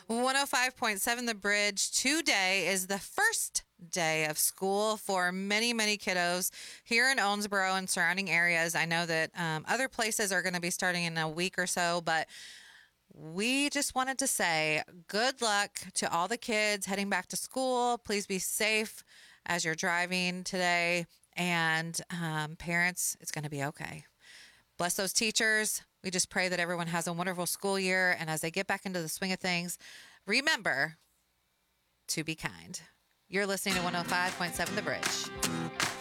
105.7 The Bridge. Today is the first day of school for many, many kiddos here in Owensboro and surrounding areas. I know that other places are going to be starting in a week or so, but we just wanted to say good luck to all the kids heading back to school. Please be safe as you're driving today. And parents, it's going to be okay. Bless those teachers. We just pray that everyone has a wonderful school year. And as they get back into the swing of things, remember to be kind. You're listening to 105.7 The Bridge.